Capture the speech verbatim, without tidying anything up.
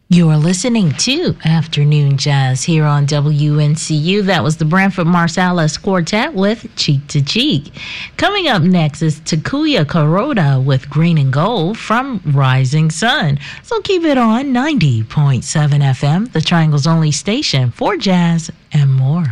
You're listening to Afternoon Jazz here on W N C U. That was the Branford Marsalis Quartet with Cheek to Cheek. Coming up next is Takuya Kuroda with Green and Gold from Rising Sun. So keep it on ninety point seven F M, the Triangle's only station for jazz and more.